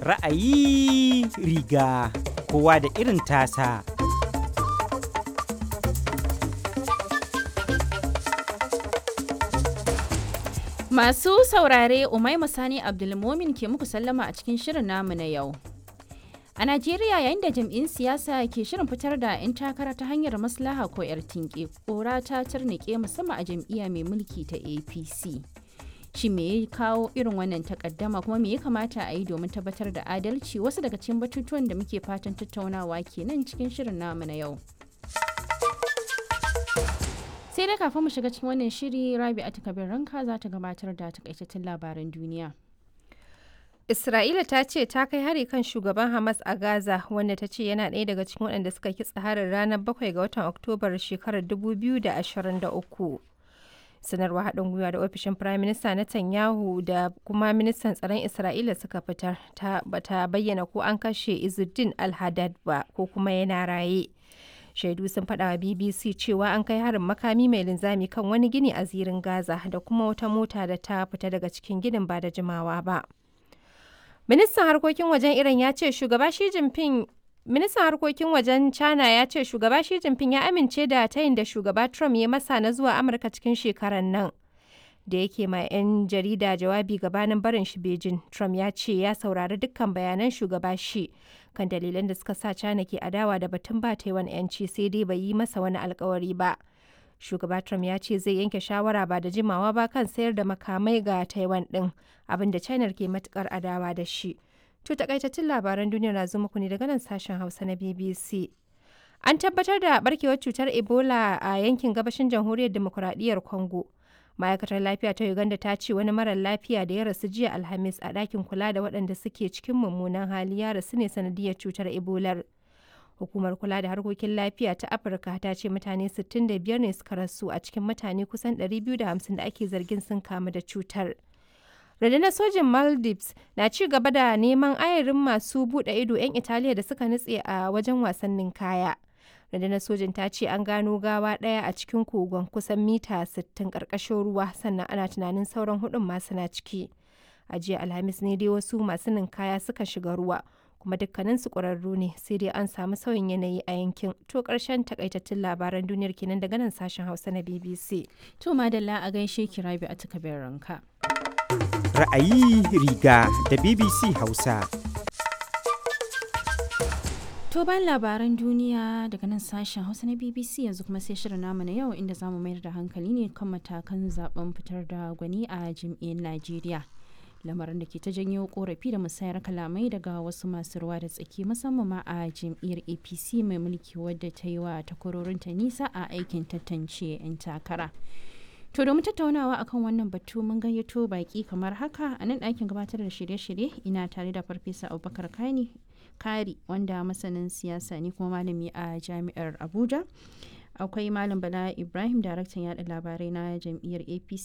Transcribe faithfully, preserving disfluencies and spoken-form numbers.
Ra'ayi riga kowa da irin tasa. Masu saurare Umaima Sani Abdulmomin ke muku sallama a cikin shirin namu na yau. A Najeriya yayin da jam'in siyasa ke shirin fitar da 'yan takara ta hanyar maslaha ko 'yar tinke, ƙora ta turnike musamman a jam'iyya mai mulki ta A P C. Shi me ya kawo irin wannan takaddama kuma me ya kamata a yi domin tabbatar da adalci? Wasu daga cikin batutuwan da muke fatan tattaunawa kenan cikin shirin namu na yau. Sai dai kafin mu shiga cikin wannan shiri, Rabi'atu Kabir Ranka za ta gabatar da takaitattun labaran duniya. Isra'ila ta ce ta kai hari kan shugaban Hamas a Gaza, wanda ta ce yana ɗaya daga cikin waɗanda suka kitsa harin ranar bakwai ga watan Oktobar shekarar dubu biyu da ashirin da uku. Sanarwar haɗin gwiwa da ofishin Firaminista Netanyahu da kuma ministan tsaron Isra'ila suka fitar ta bata bayyana ko an kashe Izzuddin al-Haddad ba ko kuma yana raye. Shaidu sun faɗa wa B B C cewa an kai harin makami mai linzami kan wani gini a zirin Gaza da kuma wata mota da ta fita daga cikin ginin ba da jimawa ba. Ministan harkokin wajen Iran ya ce shugaba Xi Jinping Ministan harkokin wajen China ya ce shugaba Xi Jinping ya amince da tayin da shugaba Trump ya masa na zuwa Amurka cikin shekarar nan. Da yake ma 'yan jarida jawabi gabanin barin shi Beijing, Trump ya ce ya saurari dukkan bayanan shugaba Xi kan dalilan da suka sa China ke adawa da batun ba Taiwan 'yanci, sai dai bai yi masa wani alkawari ba. Shugaba Trump ya ce zai yanke shawara ba da jimawa ba kan sayar da makamai ga Taiwan din, abinda China ke matukar adawa da shi. To takaitattun labaran duniya na zo muku ne daga nan sashen Hausa na B B C. An tabbatar da barkewar cutar Ebola a yankin gabashin Jamhuriyar Demokuraɗiyyar Congo. Ma'aikatar lafiya ta Uganda ta ce wani marar lafiya da ya rasu jiya Alhamis a ɗakin kula da waɗanda suke cikin mummunan hali ya rasu ne sanadiyar cutar Ebolar. Hukumar kula da harkokin lafiya ta Afirka ta ce mutane sittin da biyar ne suka rasu a cikin mutane kusan ɗari biyu da hamsin da ake zargin sun kamu da cutar. Rundunar sojin Maldives na ci gaba da neman ayarin masu buɗe ido 'yan Italiya da suka nutse a wajen wasannin kaya. Rundunar sojin ta ce an gano gawa ɗaya a cikin kogon kusan mita sittin ƙarƙashin ruwa, sannan ana tunanin sauran hudun masu na ciki. A jiya Alhamis ne dai wasu masu ninkaya suka shiga ruwa, kuma dukkaninsu ƙwararru ne, sai dai an samu sauyin yanayi a yankin. To ƙarshen takaitattun labaran duniyar kenan daga nan sashen Hausa na B B C. To madalla a gaishe ki Rabi'atu Kabir Ranka. Ra'ayi riga da B B C Hausa. To bayan labaran duniya daga nan sashen Hausa na B B C, yanzu kuma sai shirin namu na yau, inda zamu mayar da hankali ne kan matakan zaben fitar da gwani a jam'iyyar Najeriya. Lamarin da ke ta janyo korafi da musayar kalamai daga wasu masu ruwa da tsaki, musamman ma a jam'iyyar A P C mai mulki, wadda ta yi wa takwarorinta nisa a aikin tantance 'yan takara. To domin tattaunawa akan wannan batu mun gayyato baki kamar haka. A nan ɗakin gabatar da shirye-shirye ina tare da Farfesa Abubakar Kani Kari, wanda masanin siyasa ne kuma malami a Jami'ar Abuja. Akwai Malam Bala Ibrahim, daraktan yaɗa labarai na jam'iyyar A P C.